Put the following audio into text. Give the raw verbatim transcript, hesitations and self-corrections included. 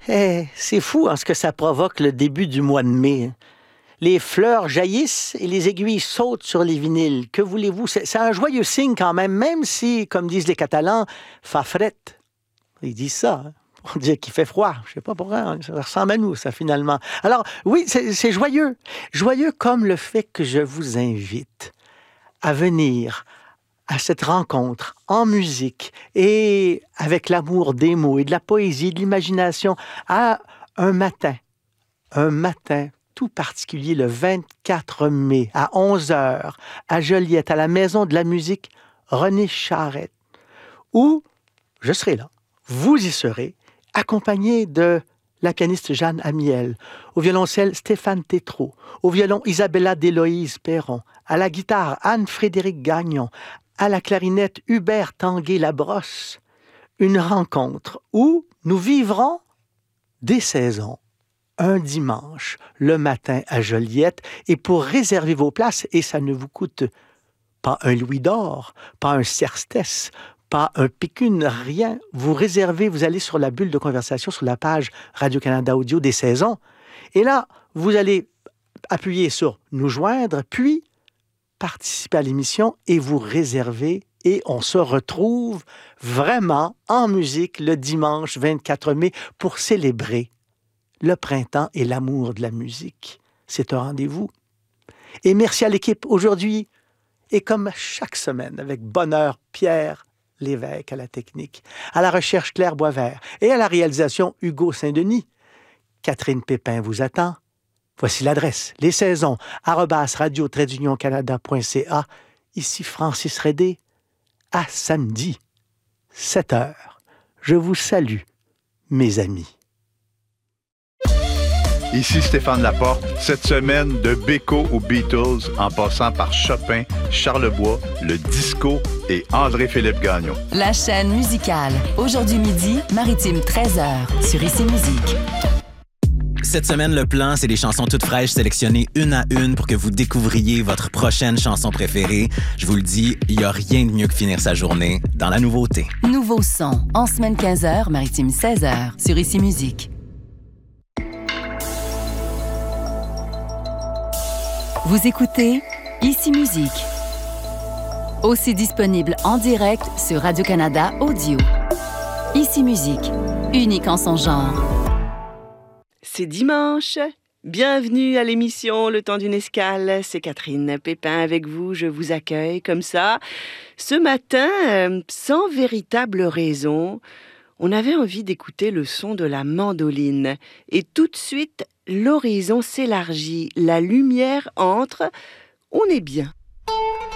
Eh, c'est fou hein, ce que ça provoque le début du mois de mai. Les fleurs jaillissent et les aiguilles sautent sur les vinyles. Que voulez-vous? C'est, c'est un joyeux signe quand même, même si, comme disent les Catalans, fa fret. Ils disent ça. Hein. On dit qu'il fait froid. Je ne sais pas pourquoi. Hein. Ça ressemble à nous, ça, finalement. Alors, oui, c'est, c'est joyeux. Joyeux comme le fait que je vous invite à venir à cette rencontre en musique et avec l'amour des mots et de la poésie, de l'imagination, à un matin, un matin tout particulier, le vingt-quatre mai, à onze heures, à Joliette, à la Maison de la musique René Charette, où je serai là, vous y serez, accompagné de la pianiste Jeanne Amiel, au violoncelle Stéphane Tétrault, au violon Isabella d'Héloïse Perron, à la guitare Anne-Frédérique Gagnon, à la clarinette Hubert Tanguay-Labrosse. Une rencontre où nous vivrons des saisons, un dimanche, le matin à Joliette. Et pour réserver vos places, et ça ne vous coûte pas un louis d'or, pas un serstès, pas un pécune, rien. Vous réservez, vous allez sur la bulle de conversation, sur la page Radio-Canada Audio des saisons. Et là, vous allez appuyer sur « Nous joindre », puis participer à l'émission et vous réserver. Et on se retrouve vraiment en musique le dimanche vingt-quatre mai pour célébrer le printemps et l'amour de la musique. C'est un rendez-vous. Et merci à l'équipe aujourd'hui. Et comme chaque semaine, avec bonheur, Pierre Lévesque à la technique, à la recherche Claire Boisvert et à la réalisation Hugo Saint-Denis. Catherine Pépin vous attend. Voici l'adresse, les saisons, arobase radio trait d'union canada point c a. Ici Francis Redé. À samedi, sept heures. Je vous salue, mes amis. Ici Stéphane Laporte. Cette semaine, de Beko aux Beatles, en passant par Chopin, Charlebois, le disco et André-Philippe Gagnon. La chaîne musicale. Aujourd'hui midi, Maritime treize heures, sur Ici Musique. Cette semaine, le plan, c'est des chansons toutes fraîches sélectionnées une à une pour que vous découvriez votre prochaine chanson préférée. Je vous le dis, il n'y a rien de mieux que finir sa journée dans la nouveauté. Nouveau son, en semaine quinze heures, Maritime seize heures, sur Ici Musique. Vous écoutez Ici Musique. Aussi disponible en direct sur Radio-Canada Audio. Ici Musique, unique en son genre. C'est dimanche. Bienvenue à l'émission Le temps d'une escale. C'est Catherine Pépin avec vous. Je vous accueille comme ça. Ce matin, euh, sans véritable raison, on avait envie d'écouter le son de la mandoline. Et tout de suite, l'horizon s'élargit. La lumière entre. On est bien.